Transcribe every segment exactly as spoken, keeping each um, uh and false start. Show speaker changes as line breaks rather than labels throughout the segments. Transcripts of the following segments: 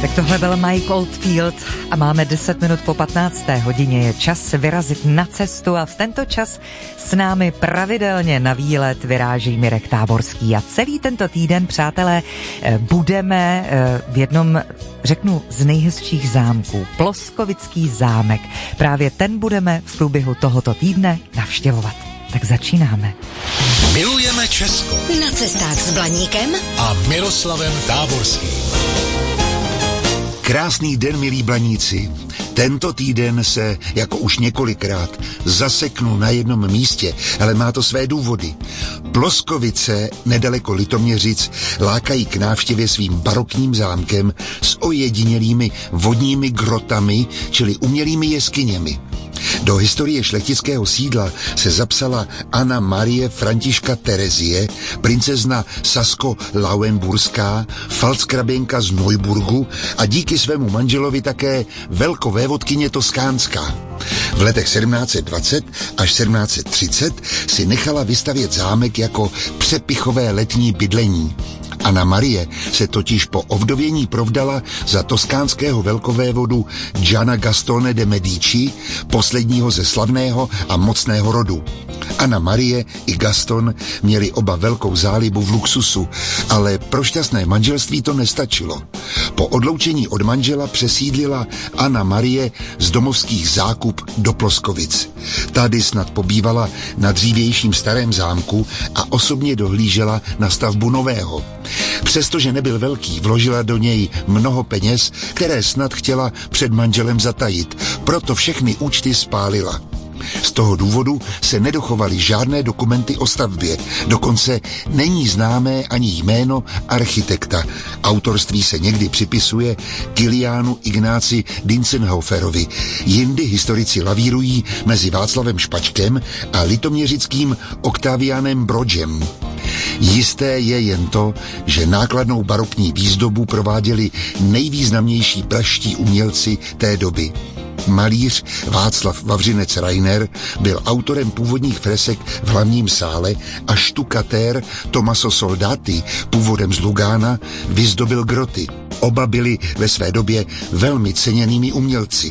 Tak tohle byl Mike Oldfield a máme deset minut po patnácté hodině. Je čas vyrazit na cestu a v tento čas s námi pravidelně na výlet vyráží Mirek Táborský. A celý tento týden, přátelé, budeme v jednom, řeknu, z nejhezčích zámků. Ploskovický zámek. Právě ten budeme v průběhu tohoto týdne navštěvovat. Tak začínáme.
Milujeme Česko.
Na cestách s Blaníkem
a Miroslavem Táborským.
Krásný den, milí Blaníci. Tento týden se, jako už několikrát, zaseknu na jednom místě, ale má to své důvody. Ploskovice, nedaleko Litoměřic, lákají k návštěvě svým barokním zámkem s ojedinělými vodními grotami, čili umělými jeskyněmi. Do historie šlechtického sídla se zapsala Anna Marie Františka Terezie, princezna Sasko-Lauenburská, Pfalzgraběnka z Neuburgu a díky svému manželovi také velkovévodkyně Toskánská. V letech sedmnáct set dvacet až sedmnáct set třicet si nechala vystavět zámek jako přepichové letní bydlení. Anna Marie se totiž po ovdovění provdala za toskánského velkovévodu Gianna Gastone de Medici, posledního ze slavného a mocného rodu. Anna Marie i Gaston měli oba velkou zálibu v luxusu, ale pro šťastné manželství to nestačilo. Po odloučení od manžela přesídlila Anna Marie z domovských Zákup do Ploskovic. Tady snad pobývala na dřívějším starém zámku a osobně dohlížela na stavbu nového. Přestože nebyl velký, vložila do něj mnoho peněz, které snad chtěla před manželem zatajit, proto všechny účty spálila. Z toho důvodu se nedochovaly žádné dokumenty o stavbě, dokonce není známé ani jméno architekta. Autorství se někdy připisuje Kiliánu Ignáci Dientzenhoferovi. Jindy historici lavírují mezi Václavem Špačkem a litoměřickým Octavianem Brodgem. Jisté je jen to, že nákladnou barokní výzdobu prováděli nejvýznamnější pražští umělci té doby. Malíř Václav Vavřinec Reiner byl autorem původních fresek v hlavním sále a štukatér Tommaso Soldati, původem z Lugána, vyzdobil groty. Oba byli ve své době velmi ceněnými umělci.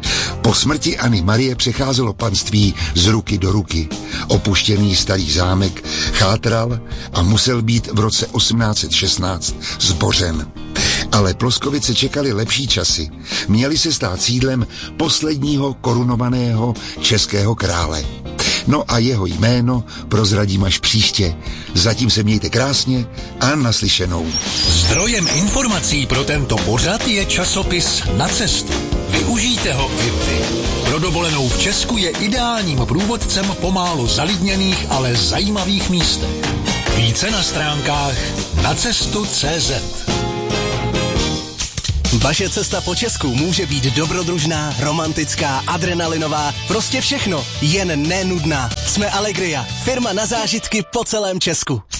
Po smrti Anny Marie přecházelo panství z ruky do ruky. Opuštěný starý zámek chátral a musel být v roce osmnáct set šestnáct zbořen. Ale Ploskovice čekali lepší časy. Měli se stát sídlem posledního korunovaného českého krále. No a jeho jméno prozradím až příště. Zatím se mějte krásně a naslyšenou.
Zdrojem informací pro tento pořad je časopis Na cestu. Využijte ho i vy. Pro dovolenou v Česku je ideálním průvodcem po málo zalidněných, ale zajímavých místech. Více na stránkách nacestu tečka cé zet.
Vaše cesta po Česku může být dobrodružná, romantická, adrenalinová, prostě všechno, jen nenudná. Jsme Allegria, firma na zážitky po celém Česku.